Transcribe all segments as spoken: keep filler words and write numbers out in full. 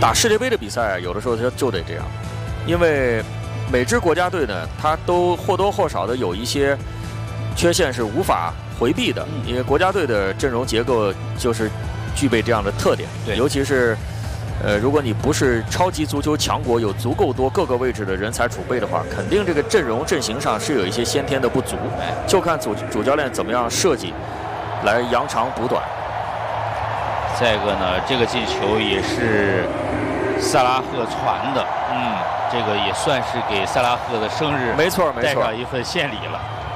打世界杯的比赛，有的时候就就得这样，因为每支国家队呢，它都或多或少的有一些缺陷是无法回避的，因为国家队的阵容结构就是具备这样的特点，尤其是。呃，如果你不是超级足球强国，有足够多各个位置的人才储备的话，肯定这个阵容阵型上是有一些先天的不足，就看主主教练怎么样设计，来扬长补短。 再一个呢，这个进球也是萨拉赫传的，嗯，这个也算是给萨拉赫的生日没错没错带上一份献礼了。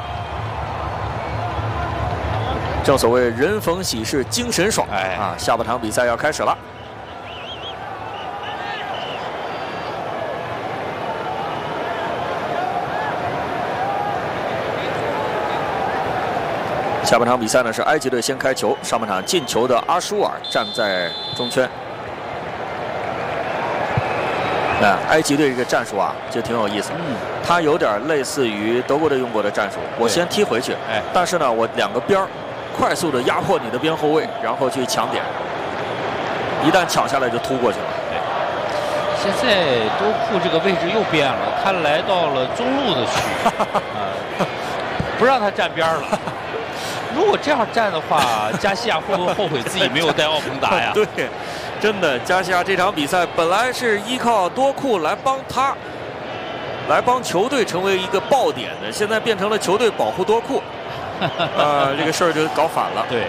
正所谓人逢喜事精神爽， 哎啊，下半场比赛要开始了。下半场比赛呢是埃及队先开球，上半场进球的阿舒尔站在中圈。啊，埃及队这个战术啊就挺有意思，嗯，它有点类似于德国队用过的战术，我先踢回去，哎，但是呢我两个边儿快速的压迫你的边后卫，然后去抢点，一旦抢下来就突过去了。 现在多库这个位置又变了，他来到了中路的区域，呃，不让他站边了。如果这样站的话，加西亚会不会后悔自己没有带奥彭达呀？ 对，真的，加西亚这场比赛本来是依靠多库来帮他，来帮球队成为一个爆点的，现在变成了球队保护多库，呃，这个事儿就搞反了。 对，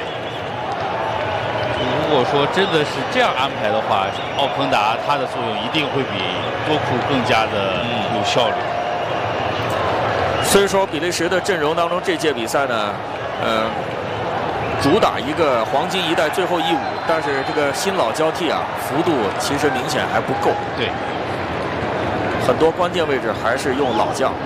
如果说真的是这样安排的话，奥彭达他的作用一定会比多库更加的有效率。 嗯、所以说，比利时的阵容当中，这届比赛呢。呃，主打一个黄金一代最后一舞，但是这个新老交替啊，幅度其实明显还不够。 对， 很多关键位置还是用老将。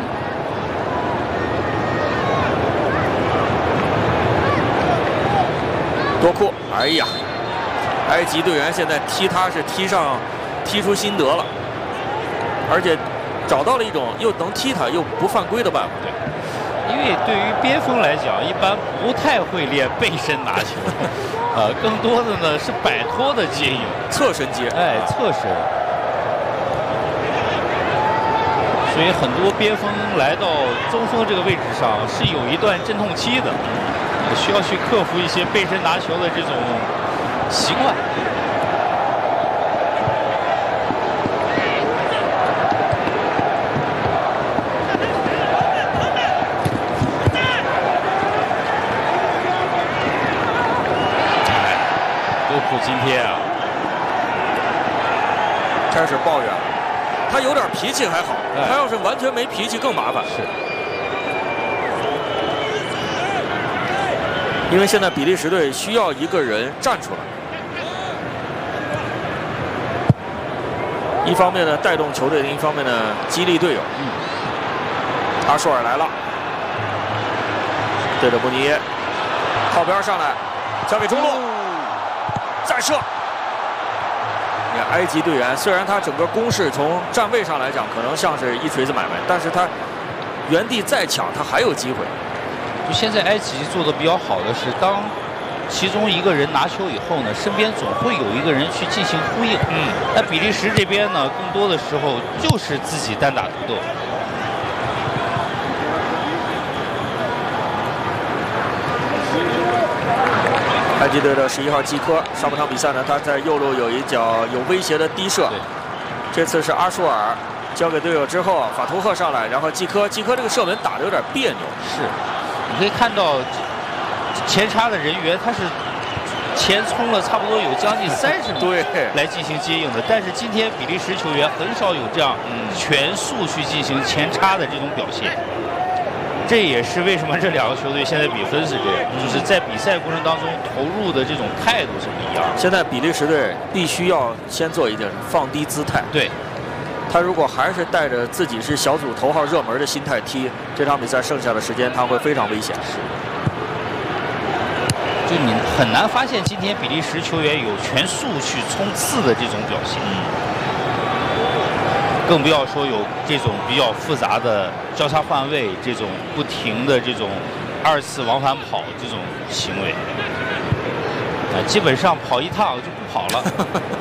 多库，哎呀，埃及队员现在踢他是踢上，踢出心得了，而且找到了一种又能踢他又不犯规的办法。 对。因为对于边锋来讲，一般不太会练背身拿球，呃，更多的呢是摆脱的接应， 侧身接， 哎，侧身。所以很多边锋来到中锋这个位置上是有一段阵痛期的，需要去克服一些背身拿球的这种习惯。今天啊， 开始抱怨了。他有点脾气还好，哎、他要是完全没脾气更麻烦。 是， 因为现在比利时队需要一个人站出来，一方面呢带动球队，另一方面呢激励队友。嗯，阿舒尔来了，对着布尼耶，靠边上来，交给中路。哦再射！你看埃及队员，虽然他整个攻势从站位上来讲可能像是一锤子买卖，但是他原地再抢，他还有机会。 就现在埃及做的比较好的是，当其中一个人拿球以后呢，身边总会有一个人去进行呼应。嗯，那比利时这边呢，更多的时候就是自己单打独斗。 埃及队的十一号基科，上半场比赛呢，他在右路有一脚有威胁的低射，这次是阿舒尔交给队友之后，法图赫上来，然后基科，基科这个射门打得有点别扭。 是，你可以看到前插的人员他是前冲了差不多有将近三十米来进行接应的，但是今天比利时球员很少有这样全速去进行前插的这种表现。这也是为什么这两个球队现在比分是这样，就是在比赛过程当中投入的这种态度是不一样的。 现在比利时队必须要先做一件事，放低姿态。 对， 他如果还是带着自己是小组头号热门的心态踢这场比赛，剩下的时间他会非常危险。 是，就你很难发现今天比利时球员有全速去冲刺的这种表现。嗯。更不要说有这种比较复杂的交叉换位，这种不停的这种二次往返跑这种行为，啊，基本上跑一趟就不跑了。